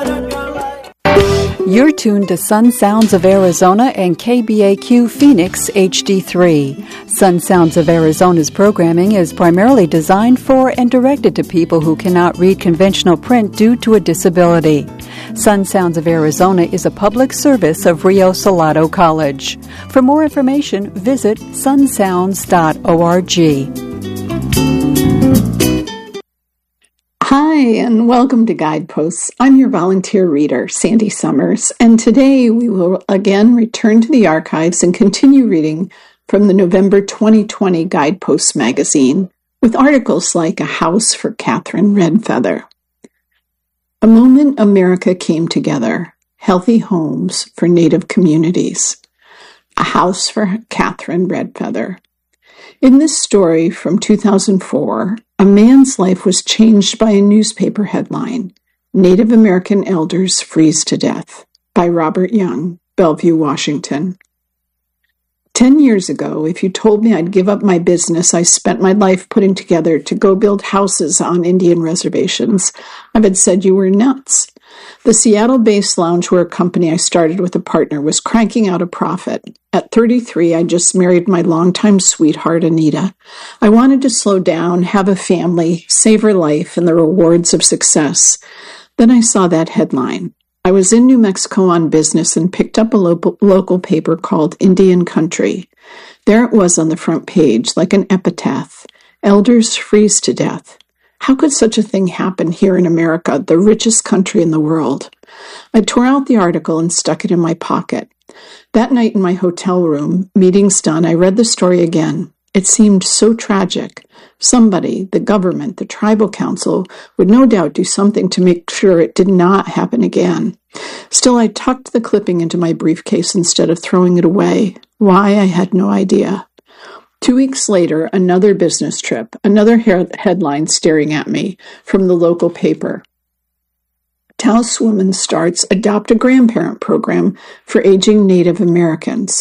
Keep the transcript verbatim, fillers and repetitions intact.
You're tuned to Sun Sounds of Arizona and K B A Q Phoenix H D three. Sun Sounds of Arizona's programming is primarily designed for and directed to people who cannot read conventional print due to a disability. Sun Sounds of Arizona is a public service of Rio Salado College. For more information, visit sun sounds dot org. Hi, and welcome to Guideposts. I'm your volunteer reader, Sandy Summers, and today we will again return to the archives and continue reading from the November twenty twenty Guideposts magazine with articles like A House for Catherine Redfeather. A moment America came together, healthy homes for Native communities. A House for Catherine Redfeather. In this story from two thousand four, a man's life was changed by a newspaper headline, Native American Elders Freeze to Death, by Robert Young, Bellevue, Washington. Ten years ago, if you told me I'd give up my business I spent my life putting together to go build houses on Indian reservations, I would have said you were nuts. The Seattle-based loungewear company I started with a partner was cranking out a profit. At thirty-three, I just married my longtime sweetheart, Anita. I wanted to slow down, have a family, savor life and the rewards of success. Then I saw that headline. I was in New Mexico on business and picked up a local, local paper called Indian Country. There it was on the front page, like an epitaph. Elders freeze to death. How could such a thing happen here in America, the richest country in the world? I tore out the article and stuck it in my pocket. That night in my hotel room, meetings done, I read the story again. It seemed so tragic. Somebody, the government, the tribal council, would no doubt do something to make sure it did not happen again. Still, I tucked the clipping into my briefcase instead of throwing it away. Why, I had no idea. Two weeks later, another business trip, another he- headline staring at me from the local paper. Taos Women starts Adopt a Grandparent program for aging Native Americans.